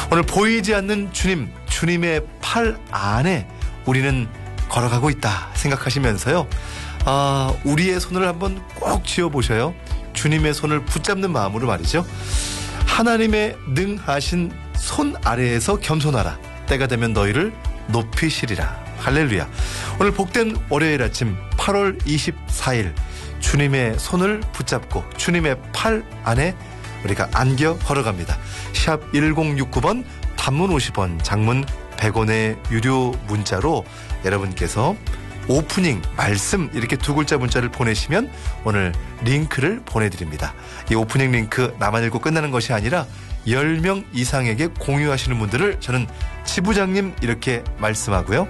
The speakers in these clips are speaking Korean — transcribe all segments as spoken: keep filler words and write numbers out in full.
오늘 보이지 않는 주님, 주님의 팔 안에 우리는 걸어가고 있다 생각하시면서요. 아, 우리의 손을 한번 꼭 쥐어보셔요. 주님의 손을 붙잡는 마음으로 말이죠. 하나님의 능하신 손 아래에서 겸손하라. 때가 되면 너희를 높이시리라. 할렐루야. 오늘 복된 월요일 아침 팔월 이십사일 주님의 손을 붙잡고 주님의 팔 안에 우리가 안겨 걸어갑니다. 샵 일공육구번 단문 오십원 장문 백원의 유료 문자로 여러분께서 오프닝 말씀 이렇게 두 글자 문자를 보내시면 오늘 링크를 보내드립니다. 이 오프닝 링크 나만 읽고 끝나는 것이 아니라 열 명 이상에게 공유하시는 분들을 저는 지부장님 이렇게 말씀하고요.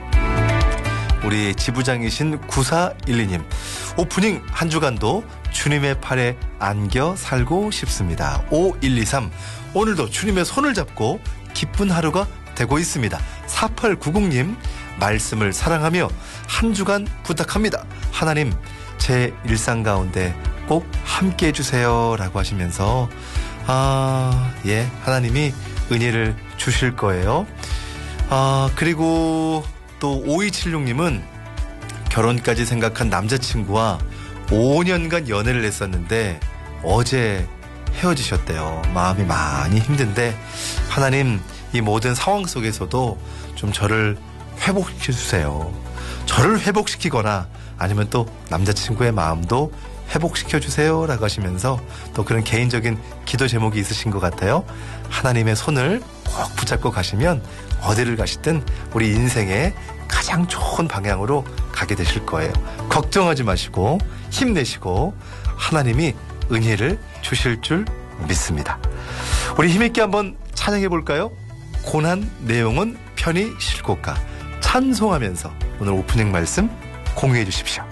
우리 지부장이신 구사일이님 오프닝 한 주간도 주님의 팔에 안겨 살고 싶습니다. 오일이삼 오늘도 주님의 손을 잡고 기쁜 하루가 되고 있습니다. 사팔구공님 말씀을 사랑하며 한 주간 부탁합니다. 하나님 제 일상 가운데 꼭 함께 해주세요 라고 하시면서 아, 예, 하나님이 은혜를 주실 거예요. 아, 그리고 또 오이칠육님은 결혼까지 생각한 남자친구와 오 년간 연애를 했었는데 어제 헤어지셨대요. 마음이 많이 힘든데 하나님 이 모든 상황 속에서도 좀 저를 회복시켜 주세요. 저를 회복시키거나 아니면 또 남자친구의 마음도 회복시켜 주세요 라고 하시면서 또 그런 개인적인 기도 제목이 있으신 것 같아요. 하나님의 손을 꼭 붙잡고 가시면 어디를 가시든 우리 인생의 가장 좋은 방향으로 가게 되실 거예요. 걱정하지 마시고 힘내시고 하나님이 은혜를 주실 줄 믿습니다. 우리 힘있게 한번 찬양해 볼까요? 고난 내용은 편히 쉴 곳가 찬송하면서 오늘 오프닝 말씀 공유해 주십시오.